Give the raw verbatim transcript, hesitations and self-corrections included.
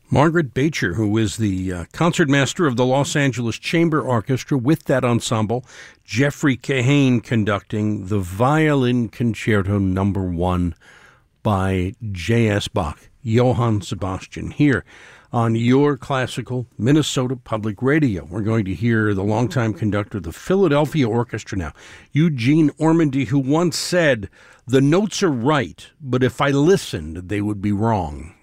Margaret Beecher, who is the uh, concertmaster of the Los Angeles Chamber Orchestra with that ensemble, Jeffrey Kahane conducting the Violin Concerto Number One by J S. Bach, Johann Sebastian, here on your classical Minnesota Public Radio. We're going to hear the longtime conductor of the Philadelphia Orchestra now, Eugene Ormandy, who once said, "The notes are right, but if I listened, they would be wrong."